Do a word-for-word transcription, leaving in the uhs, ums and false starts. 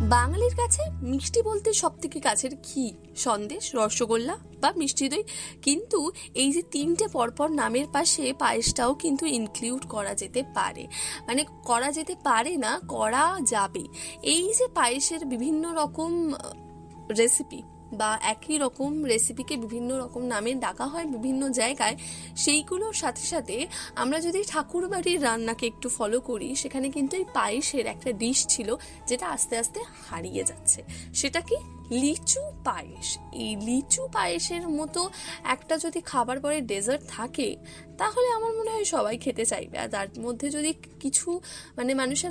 বাঙালির কাছে মিষ্টি বলতে সব থেকে কাছের ঘি, সন্দেশ, রসগোল্লা বা মিষ্টি দই, কিন্তু এই যে তিনটে পরপর নামের পাশে পায়েসটাও কিন্তু ইনক্লুড করা যেতে পারে, মানে করা যেতে পারে না, করা যাবে। এই যে পায়েসের বিভিন্ন রকম রেসিপি বা একই রকম রেসিপিকে বিভিন্ন রকম নামে ডাকা হয় বিভিন্ন জায়গায়, সেইগুলোর সাথে সাথে আমরা যদি ঠাকুর বাড়ির রান্নাকে একটু ফলো করি, সেখানে কিন্তু এই পায়েসের একটা ডিশ ছিল যেটা আস্তে আস্তে হারিয়ে যাচ্ছে। সেটা কি? লিচু পায়েস। এই লিচু পায়েসের মতো একটা যদি খাবার পরে ডেজার্ট থাকে, তাহলে আমার মনে হয় সবাই খেতে চাইবে। আর তার মধ্যে যদি কিছু মানে মানুষের